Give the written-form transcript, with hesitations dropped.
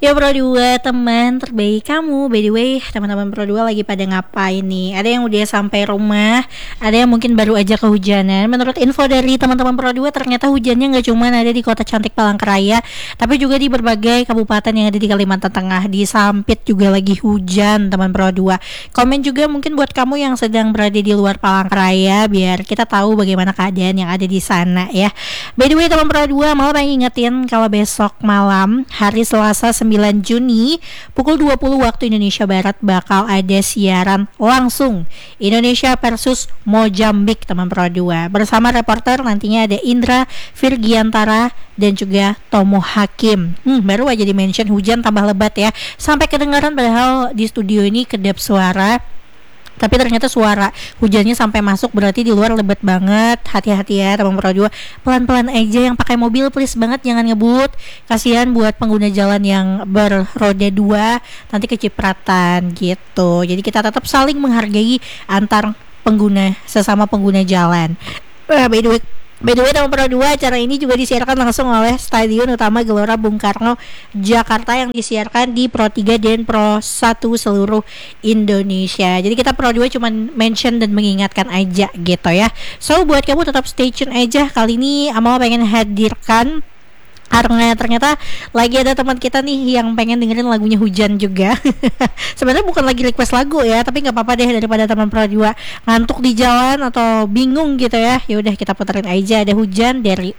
Ya Pro 2 teman terbaik kamu. By the way, teman-teman Pro 2 lagi pada ngapain nih? Ada yang udah sampai rumah, ada yang mungkin baru aja kehujanan. Menurut info dari teman-teman Pro 2, ternyata hujannya nggak cuma ada di kota cantik Palangkaraya, tapi juga di berbagai kabupaten yang ada di Kalimantan Tengah. Di Sampit juga lagi hujan, teman Pro 2. Komen juga mungkin buat kamu yang sedang berada di luar Palangkaraya, biar kita tahu bagaimana keadaan yang ada di sana ya. By the way, teman Pro 2, malah pengen ingetin kalau besok malam hari Selasa 9 Juni pukul 20 waktu Indonesia Barat bakal ada siaran langsung Indonesia versus Mozambik, teman Pro 2. Bersama reporter nantinya ada Indra Virgiantara dan juga Tomo Hakim. Baru aja di-mention hujan tambah lebat ya. Sampai kedengaran padahal di studio ini kedap suara. Tapi ternyata suara hujannya sampai masuk, berarti di luar lebat banget. Hati-hati ya teman Pro 2. Pelan-pelan aja, yang pakai mobil please banget jangan ngebut. Kasihan buat pengguna jalan yang beroda 2 nanti kecipratan gitu. Jadi kita tetap saling menghargai antar pengguna, sesama pengguna jalan. By the way, teman Pro 2, acara ini juga disiarkan langsung oleh Stadion Utama Gelora Bung Karno Jakarta yang disiarkan di Pro 3 dan Pro 1 seluruh Indonesia. Jadi kita Pro 2 cuma mention dan mengingatkan aja gitu ya. So buat kamu tetap stay tune aja. Kali ini Amal pengen hadirkan karena ternyata lagi ada teman kita nih yang pengen dengerin lagunya Hujan juga. Sebenarnya bukan lagi request lagu ya, tapi nggak apa-apa deh daripada teman Pro 2 ngantuk di jalan atau bingung gitu ya. Ya udah kita puterin aja, ada Hujan dari